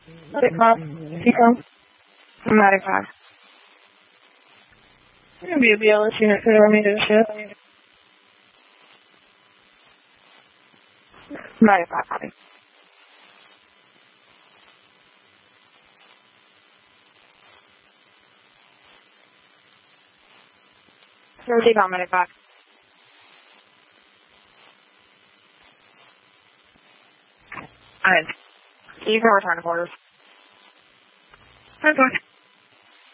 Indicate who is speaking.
Speaker 1: Medic 5. Decom. Medic 5. It's going to be a BLS unit for the remainder of the shift. Medic 5, copy. Receive on Medic 5. Alright. You can return to quarters. 10-4.